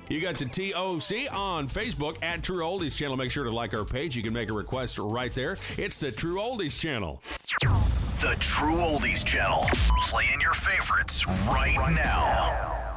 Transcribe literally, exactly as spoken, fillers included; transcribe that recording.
You got the T O C on Facebook at True Oldies Channel. Make sure to like our page. You can make a request right there. It's the True Oldies Channel. The True Oldies Channel. Playing your favorites right now.